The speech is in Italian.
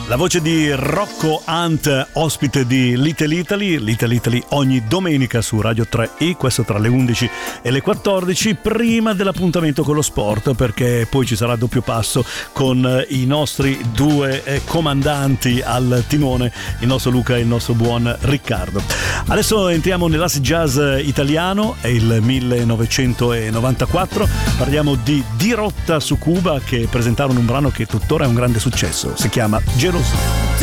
La voce di Rocco Hunt, ospite di Little Italy. Little Italy ogni domenica su Radio 3i, questo tra le 11 e le 14, prima dell'appuntamento con lo sport, perché poi ci sarà doppio passo con i nostri due comandanti al timone, il nostro Luca e il nostro buon Riccardo. Adesso entriamo nell'acid jazz italiano, è il 1994, parliamo di Rotta su Cuba, che presentarono un brano che tuttora è un grande successo, si chiama Gelosia.